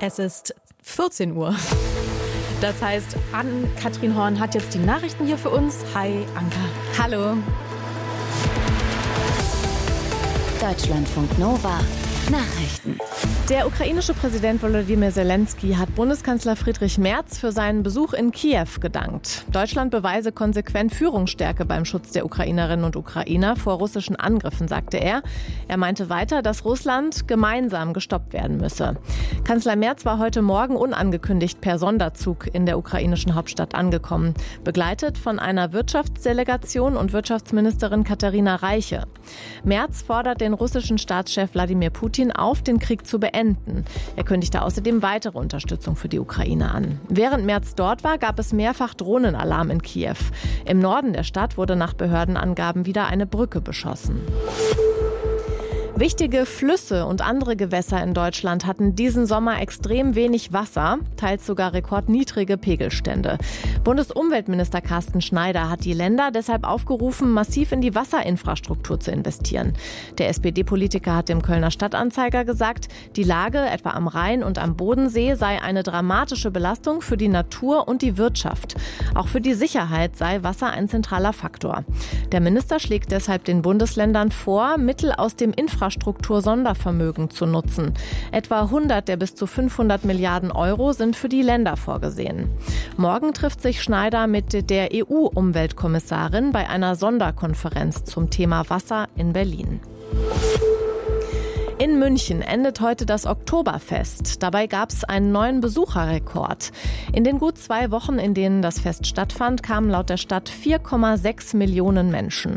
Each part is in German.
Es ist 14 Uhr. Das heißt, Ann-Kathrin Horn hat jetzt die Nachrichten hier für uns. Hi, Anka. Hallo. Deutschlandfunk Nova. Nachrichten. Der ukrainische Präsident Volodymyr Zelensky hat Bundeskanzler Friedrich Merz für seinen Besuch in Kiew gedankt. Deutschland beweise konsequent Führungsstärke beim Schutz der Ukrainerinnen und Ukrainer vor russischen Angriffen, sagte er. Er meinte weiter, dass Russland gemeinsam gestoppt werden müsse. Kanzler Merz war heute Morgen unangekündigt per Sonderzug in der ukrainischen Hauptstadt angekommen, begleitet von einer Wirtschaftsdelegation und Wirtschaftsministerin Katharina Reiche. Merz fordert den russischen Staatschef Wladimir Putin auf, den Krieg zu beenden. Er kündigte außerdem weitere Unterstützung für die Ukraine an. Während Merz dort war, gab es mehrfach Drohnenalarm in Kiew. Im Norden der Stadt wurde nach Behördenangaben wieder eine Brücke beschossen. Wichtige Flüsse und andere Gewässer in Deutschland hatten diesen Sommer extrem wenig Wasser, teils sogar rekordniedrige Pegelstände. Bundesumweltminister Carsten Schneider hat die Länder deshalb aufgerufen, massiv in die Wasserinfrastruktur zu investieren. Der SPD-Politiker hat dem Kölner Stadtanzeiger gesagt, die Lage etwa am Rhein und am Bodensee sei eine dramatische Belastung für die Natur und die Wirtschaft. Auch für die Sicherheit sei Wasser ein zentraler Faktor. Der Minister schlägt deshalb den Bundesländern vor, Mittel aus dem Infrastruktur-Sondervermögen zu nutzen. Etwa 100 der bis zu 500 Milliarden Euro sind für die Länder vorgesehen. Morgen trifft sich Schneider mit der EU-Umweltkommissarin bei einer Sonderkonferenz zum Thema Wasser in Berlin. In München endet heute das Oktoberfest. Dabei gab es einen neuen Besucherrekord. In den gut 2 Wochen, in denen das Fest stattfand, kamen laut der Stadt 4,6 Millionen Menschen.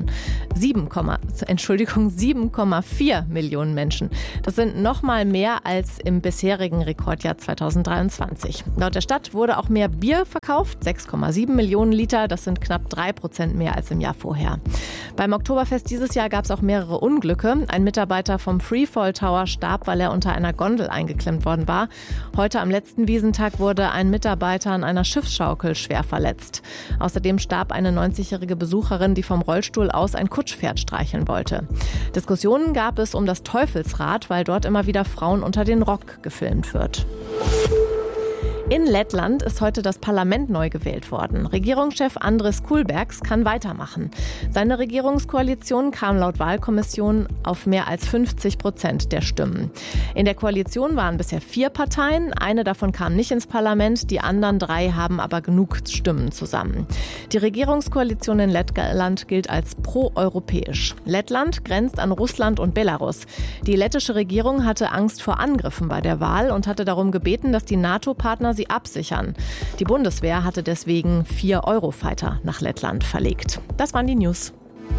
7,4 Millionen Menschen. Das sind noch mal mehr als im bisherigen Rekordjahr 2023. Laut der Stadt wurde auch mehr Bier verkauft, 6,7 Millionen Liter. Das sind knapp 3% mehr als im Jahr vorher. Beim Oktoberfest dieses Jahr gab es auch mehrere Unglücke. Ein Mitarbeiter vom Freefall Tower starb, weil er unter einer Gondel eingeklemmt worden war. Heute am letzten Wiesentag wurde ein Mitarbeiter an einer Schiffsschaukel schwer verletzt. Außerdem starb eine 90-jährige Besucherin, die vom Rollstuhl aus ein Kutschpferd streicheln wollte. Diskussionen gab es um das Teufelsrad, weil dort immer wieder Frauen unter den Rock gefilmt wird. In Lettland ist heute das Parlament neu gewählt worden. Regierungschef Andris Kulbergs kann weitermachen. Seine Regierungskoalition kam laut Wahlkommission auf mehr als 50% der Stimmen. In der Koalition waren bisher 4 Parteien. Eine davon kam nicht ins Parlament. Die anderen 3 haben aber genug Stimmen zusammen. Die Regierungskoalition in Lettland gilt als proeuropäisch. Lettland grenzt an Russland und Belarus. Die lettische Regierung hatte Angst vor Angriffen bei der Wahl und hatte darum gebeten, dass die NATO-Partner sie absichern. Die Bundeswehr hatte deswegen 4 Eurofighter nach Lettland verlegt. Das waren die News.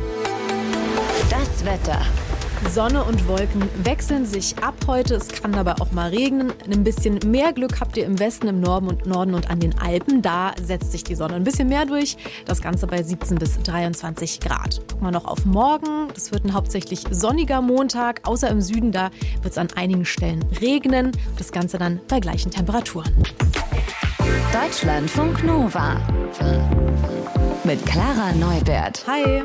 Das Wetter. Sonne und Wolken wechseln sich ab heute. Es kann aber auch mal regnen. Ein bisschen mehr Glück habt ihr im Westen, im Norden und an den Alpen. Da setzt sich die Sonne ein bisschen mehr durch. Das Ganze bei 17 bis 23 Grad. Gucken wir noch auf morgen. Das wird ein hauptsächlich sonniger Montag. Außer im Süden, da wird es an einigen Stellen regnen. Das Ganze dann bei gleichen Temperaturen. Deutschlandfunk Nova. Mit Clara Neubert. Hi.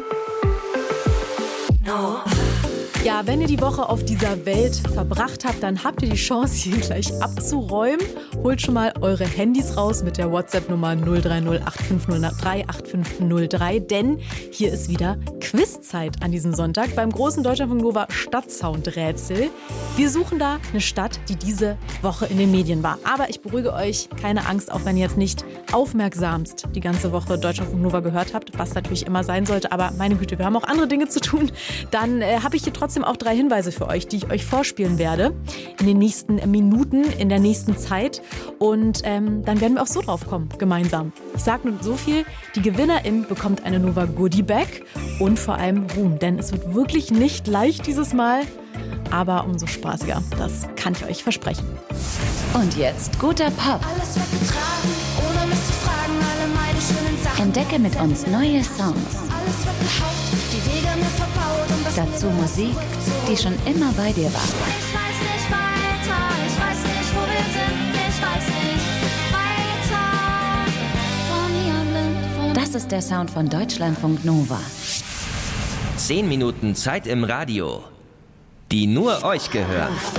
Ja, wenn ihr die Woche auf dieser Welt verbracht habt, dann habt ihr die Chance, hier gleich abzuräumen. Holt schon mal eure Handys raus mit der WhatsApp-Nummer 030 8503 8503, denn hier ist wieder Quizzeit an diesem Sonntag beim großen Deutschlandfunk Nova Stadtsound-Rätsel. Wir suchen da eine Stadt, die diese Woche in den Medien war. Aber ich beruhige euch, keine Angst, auch wenn ihr jetzt nicht aufmerksamst die ganze Woche Deutschlandfunk Nova gehört habt, was natürlich immer sein sollte. Aber meine Güte, wir haben auch andere Dinge zu tun. Dann habe ich hier trotzdem auch 3 Hinweise für euch, die ich euch vorspielen werde in den nächsten Minuten, in der nächsten Zeit. Und dann werden wir auch so drauf kommen, gemeinsam. Ich sage nur so viel, die Gewinnerin bekommt eine Nova Goodie Bag und vor allem Ruhm. Denn es wird wirklich nicht leicht dieses Mal, aber umso spaßiger. Das kann ich euch versprechen. Und jetzt guter Pop. Alles wird getragen, ohne mich zu fragen, alle meine schönen Sachen. Entdecke mit uns neue Songs. Alles wird behauptet, die Wege mir verbaut und das Dazu Musik, die schon immer bei dir war. Ich weiß nicht weiter, ich weiß nicht, wo wir sind, ich weiß nicht weiter. Von hier blind, Das ist der Sound von Deutschlandfunk Nova. 10 Minuten Zeit im Radio, die nur euch gehören.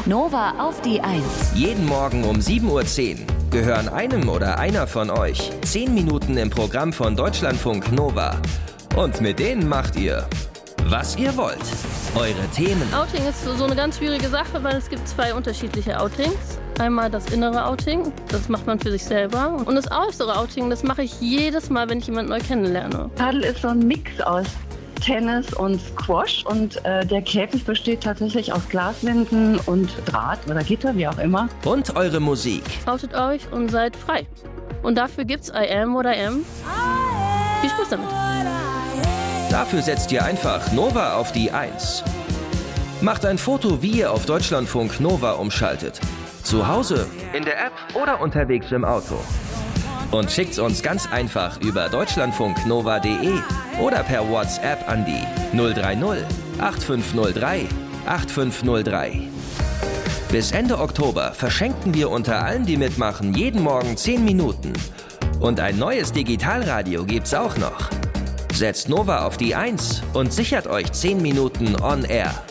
Nova auf die 1. Jeden Morgen um 7:10 Uhr gehören einem oder einer von euch 10 Minuten im Programm von Deutschlandfunk Nova. Und mit denen macht ihr, was ihr wollt. Eure Themen. Outing ist so eine ganz schwierige Sache, weil es gibt 2 unterschiedliche Outings. Einmal das innere Outing, das macht man für sich selber. Und das äußere Outing, das mache ich jedes Mal, wenn ich jemanden neu kennenlerne. Paddel ist so ein Mix aus Tennis und Squash und der Käfig besteht tatsächlich aus Glaswinden und Draht oder Gitter, wie auch immer. Und eure Musik. Outet euch und seid frei. Und dafür gibt's I Am What I Am. Viel Spaß damit. Dafür setzt ihr einfach Nova auf die 1. Macht ein Foto, wie ihr auf Deutschlandfunk Nova umschaltet. Zu Hause, in der App oder unterwegs im Auto. Und schickt's uns ganz einfach über deutschlandfunknova.de oder per WhatsApp an die 030 8503 8503. Bis Ende Oktober verschenken wir unter allen, die mitmachen, jeden Morgen 10 Minuten. Und ein neues Digitalradio gibt's auch noch. Setzt Nova auf die 1 und sichert euch 10 Minuten on air.